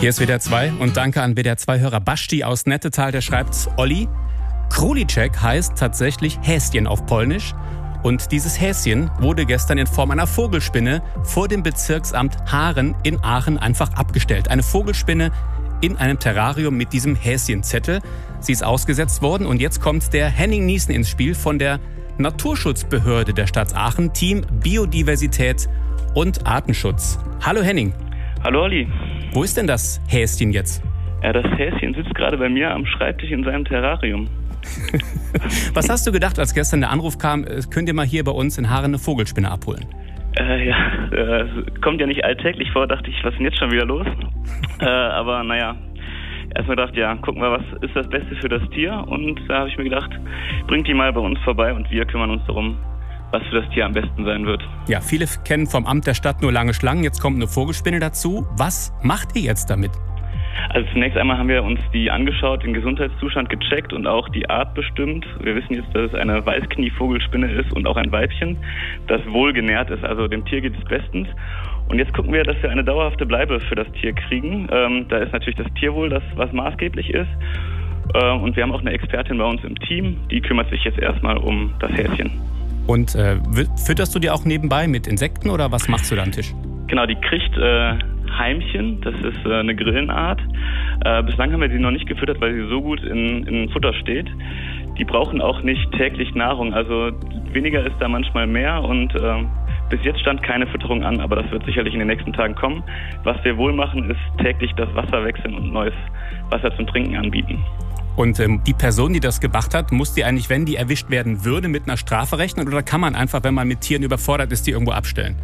Hier ist WDR 2 und danke an WDR 2-Hörer Basti aus Nettetal, der schreibt: Olli, Króliczek heißt tatsächlich Häschen auf Polnisch. Und dieses Häschen wurde gestern in Form einer Vogelspinne vor dem Bezirksamt Haaren in Aachen einfach abgestellt. Eine Vogelspinne in einem Terrarium mit diesem Häschenzettel. Sie ist ausgesetzt worden und jetzt kommt der Henning Niesen ins Spiel von der Naturschutzbehörde der Stadt Aachen, Team Biodiversität und Artenschutz. Hallo Henning. Hallo Olli. Wo ist denn das Häschen jetzt? Ja, das Häschen sitzt gerade bei mir am Schreibtisch in seinem Terrarium. Was hast du gedacht, als gestern der Anruf kam, könnt ihr mal hier bei uns in Haaren eine Vogelspinne abholen? Kommt ja nicht alltäglich vor, dachte ich, was ist denn jetzt schon wieder los? Aber naja, erstmal gedacht, ja, gucken wir, was ist das Beste für das Tier? Und da habe ich mir gedacht, bringt die mal bei uns vorbei und wir kümmern uns darum, was für das Tier am besten sein wird. Ja, viele kennen vom Amt der Stadt nur lange Schlangen, jetzt kommt eine Vogelspinne dazu. Was macht ihr jetzt damit? Also zunächst einmal haben wir uns die angeschaut, den Gesundheitszustand gecheckt und auch die Art bestimmt. Wir wissen jetzt, dass es eine Weißknie-Vogelspinne ist und auch ein Weibchen, das wohlgenährt ist. Also dem Tier geht es bestens. Und jetzt gucken wir, dass wir eine dauerhafte Bleibe für das Tier kriegen. Da ist natürlich das Tierwohl das, was maßgeblich ist. Und wir haben auch eine Expertin bei uns im Team, die kümmert sich jetzt erstmal um das Häschen. Und fütterst du die auch nebenbei mit Insekten oder was machst du da am Tisch? Genau, die kriegt Heimchen, das ist eine Grillenart. Bislang haben wir sie noch nicht gefüttert, weil sie so gut in Futter steht. Die brauchen auch nicht täglich Nahrung, also weniger ist da manchmal mehr und bis jetzt stand keine Fütterung an, aber das wird sicherlich in den nächsten Tagen kommen. Was wir wohl machen, ist täglich das Wasser wechseln und neues Wasser zum Trinken anbieten. Und die Person, die das gemacht hat, muss die eigentlich, wenn die erwischt werden würde, mit einer Strafe rechnen oder kann man einfach, wenn man mit Tieren überfordert ist, die irgendwo abstellen?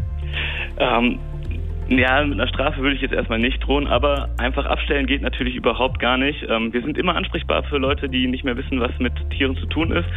Ja, mit einer Strafe würde ich jetzt erstmal nicht drohen, aber einfach abstellen geht natürlich überhaupt gar nicht. Wir sind immer ansprechbar für Leute, die nicht mehr wissen, was mit Tieren zu tun ist.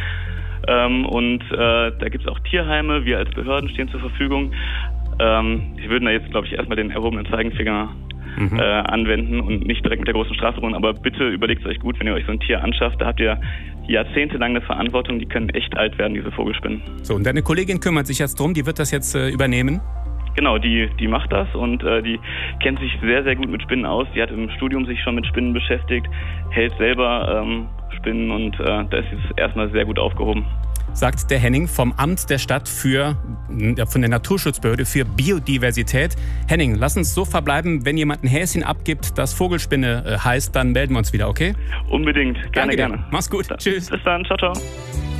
Da gibt es auch Tierheime, wir als Behörden stehen zur Verfügung. Sie würden da jetzt, glaube ich, erstmal den erhobenen Zeigefinger anwenden und nicht direkt mit der großen Strafe drohen. Aber bitte überlegt es euch gut, wenn ihr euch so ein Tier anschafft. Da habt ihr jahrzehntelang eine Verantwortung, die können echt alt werden, diese Vogelspinnen. So, und deine Kollegin kümmert sich jetzt drum, die wird das jetzt übernehmen? Genau, die macht das und die kennt sich sehr, sehr gut mit Spinnen aus. Die hat im Studium sich schon mit Spinnen beschäftigt, hält selber Spinnen und da ist jetzt erstmal sehr gut aufgehoben. Sagt der Henning vom Amt der Stadt von der Naturschutzbehörde für Biodiversität. Henning, lass uns so verbleiben, wenn jemand ein Häschen abgibt, das Vogelspinne heißt, dann melden wir uns wieder, okay? Unbedingt, gerne. Mach's gut, tschüss. Bis dann, ciao, ciao.